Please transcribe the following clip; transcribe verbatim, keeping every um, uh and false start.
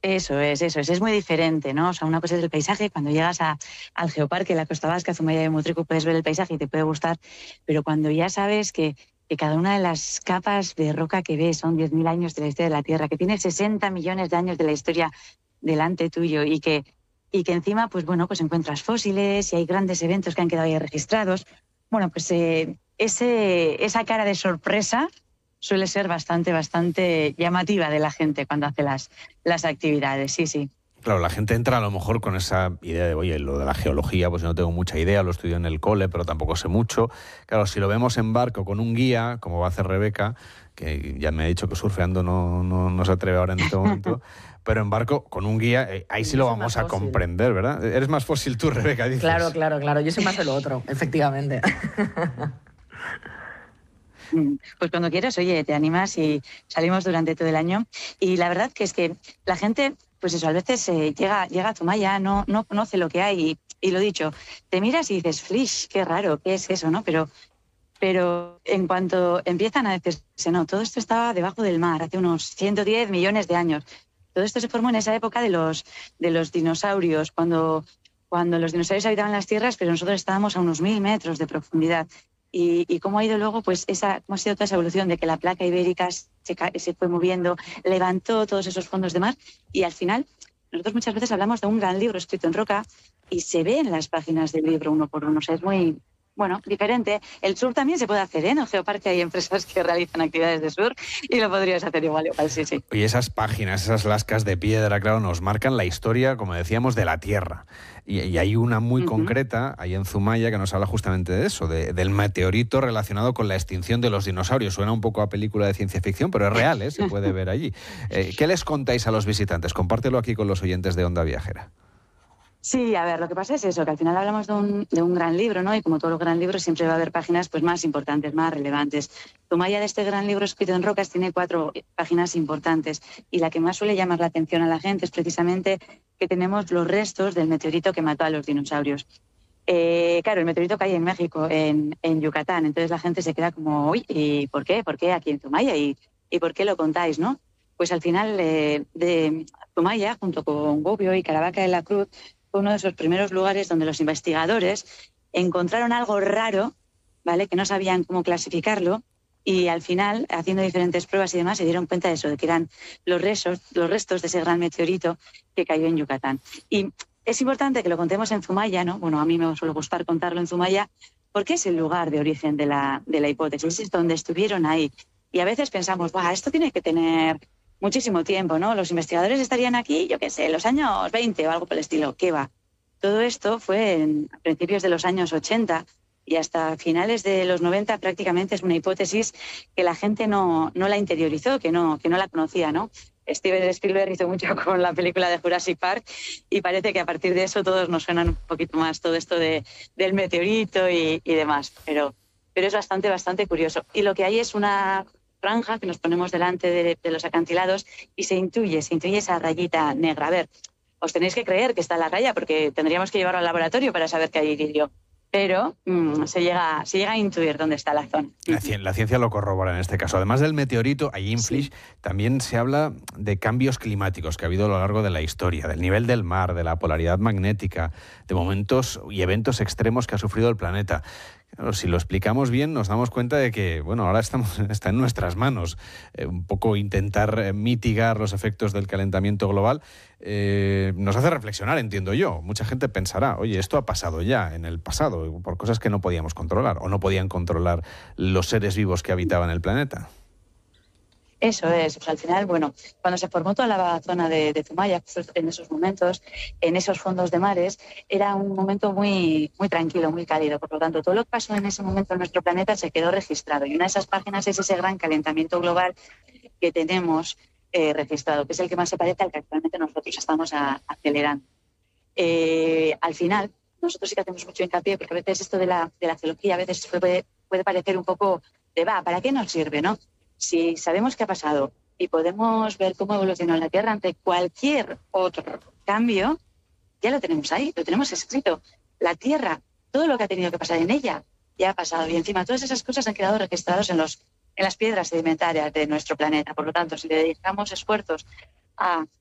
Eso es, eso es, es muy diferente, ¿no? O sea, una cosa es el paisaje, cuando llegas a, al Geoparque, la Costa Vasca, Zumaya y Mutriku, puedes ver el paisaje y te puede gustar, pero cuando ya sabes que, que cada una de las capas de roca que ves son diez mil años de la historia de la Tierra, que tiene sesenta millones de años de la historia delante tuyo y que, y que encima, pues bueno, pues encuentras fósiles y hay grandes eventos que han quedado ahí registrados, bueno, pues eh, ese, esa cara de sorpresa suele ser bastante, bastante llamativa de la gente cuando hace las, las actividades, sí, sí. Claro, la gente entra a lo mejor con esa idea de, oye, lo de la geología, pues no tengo mucha idea, lo estudio en el cole, pero tampoco sé mucho. Claro, si lo vemos en barco con un guía, como va a hacer Rebeca, que ya me ha dicho que surfeando no, no, no se atreve ahora en este momento, pero en barco con un guía, eh, ahí sí lo vamos a comprender, ¿verdad? Eres más fósil tú, Rebeca, dices. Claro, claro, claro. Yo soy más de lo otro, efectivamente. Pues cuando quieras, oye, te animas y salimos durante todo el año. Y la verdad que es que la gente, pues eso, a veces eh, llega, llega a Zumaya, no, no conoce lo que hay y, y lo dicho, te miras y dices, flish, qué raro, ¿qué es eso, no? Pero, pero en cuanto empiezan a decirse, no, todo esto estaba debajo del mar hace unos ciento diez millones de años. Todo esto se formó en esa época de los, de los dinosaurios, cuando, cuando los dinosaurios habitaban las tierras, pero nosotros estábamos a unos mil metros de profundidad. Y, y cómo ha ido luego, pues, esa, cómo ha sido toda esa evolución de que la placa ibérica se, se fue moviendo, levantó todos esos fondos de mar y al final, nosotros muchas veces hablamos de un gran libro escrito en roca y se ve en las páginas del libro uno por uno, o sea, es muy, bueno, diferente. El surf también se puede hacer, ¿eh? En el Geoparque hay empresas que realizan actividades de surf y lo podrías hacer igual, igual, sí, sí. Y esas páginas, esas lascas de piedra, claro, nos marcan la historia, como decíamos, de la Tierra. Y, y hay una muy uh-huh. concreta, ahí en Zumaya, que nos habla justamente de eso, de, del meteorito relacionado con la extinción de los dinosaurios. Suena un poco a película de ciencia ficción, pero es real, ¿eh? Se puede ver allí. Eh, ¿Qué les contáis a los visitantes? Compártelo aquí con los oyentes de Onda Viajera. Sí, a ver, lo que pasa es eso, que al final hablamos de un, de un gran libro, ¿no? Y como todos los gran libros, siempre va a haber páginas pues más importantes, más relevantes. Zumaya, de este gran libro escrito en rocas, tiene cuatro páginas importantes. Y la que más suele llamar la atención a la gente es precisamente que tenemos los restos del meteorito que mató a los dinosaurios. Eh, claro, el meteorito cae en México, en, en Yucatán. Entonces la gente se queda como, uy, ¿y por qué? ¿Por qué aquí en Zumaya? ¿Y, y por qué lo contáis, no? Pues al final eh, de Zumaya, junto con Gubbio y Caravaca de la Cruz, fue uno de esos primeros lugares donde los investigadores encontraron algo raro, ¿vale? Que no sabían cómo clasificarlo y al final, haciendo diferentes pruebas y demás, se dieron cuenta de eso, de que eran los restos, los restos de ese gran meteorito que cayó en Yucatán. Y es importante que lo contemos en Zumaya, ¿no? Bueno, a mí me suele gustar contarlo en Zumaya porque es el lugar de origen de la, de la hipótesis, es donde estuvieron ahí. Y a veces pensamos, ¡buah, esto tiene que tener muchísimo tiempo, ¿no? Los investigadores estarían aquí, yo qué sé, los años veinte o algo por el estilo. ¿Qué va? Todo esto fue en, a principios de los años ochenta y hasta finales de los noventa prácticamente es una hipótesis que la gente no, no la interiorizó, que no, que no la conocía, ¿no? Steven Spielberg hizo mucho con la película de Jurassic Park y parece que a partir de eso todos nos suenan un poquito más todo esto de, del meteorito y, y demás. Pero, pero es bastante, bastante curioso. Y lo que hay es una franja que nos ponemos delante de, de los acantilados y se intuye, se intuye esa rayita negra. A ver, os tenéis que creer que está en la raya porque tendríamos que llevarlo al laboratorio para saber que hay vidrio. Pero mmm, se, llega, se llega a intuir dónde está la zona. La, la ciencia lo corrobora en este caso. Además del meteorito, allí en Flix, sí, también se habla de cambios climáticos que ha habido a lo largo de la historia, del nivel del mar, de la polaridad magnética, de momentos y eventos extremos que ha sufrido el planeta. Claro, si lo explicamos bien, nos damos cuenta de que, bueno, ahora estamos, está en nuestras manos eh, un poco intentar eh, mitigar los efectos del calentamiento global. Eh, nos hace reflexionar, entiendo yo. Mucha gente pensará, oye, esto ha pasado ya en el pasado, por cosas que no podíamos controlar o no podían controlar los seres vivos que habitaban el planeta. Eso es, pues al final, bueno, cuando se formó toda la zona de, de Zumaya, en esos momentos, en esos fondos de mares, era un momento muy, muy tranquilo, muy cálido. Por lo tanto, todo lo que pasó en ese momento en nuestro planeta se quedó registrado. Y una de esas páginas es ese gran calentamiento global que tenemos eh, registrado, que es el que más se parece al que actualmente nosotros estamos a, acelerando. Eh, al final, nosotros sí que hacemos mucho hincapié, porque a veces esto de la, de la geología a veces puede, puede parecer un poco de, va, ¿para qué nos sirve, no? Si sabemos qué ha pasado y podemos ver cómo evolucionó la Tierra ante cualquier otro cambio, ya lo tenemos ahí, lo tenemos escrito. La Tierra, todo lo que ha tenido que pasar en ella, ya ha pasado. Y encima todas esas cosas han quedado registradas en, los, en las piedras sedimentarias de nuestro planeta. Por lo tanto, si le dedicamos esfuerzos a